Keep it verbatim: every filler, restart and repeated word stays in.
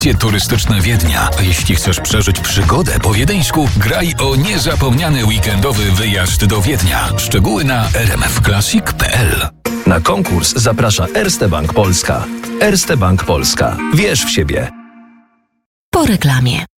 Turystyczne Wiednia. A jeśli chcesz przeżyć przygodę po wiedeńsku, graj o niezapomniany weekendowy wyjazd do Wiednia. Szczegóły na r m f classic kropka p l. Na konkurs zaprasza Erste Bank Polska. Erste Bank Polska. Wierz w siebie. Po reklamie.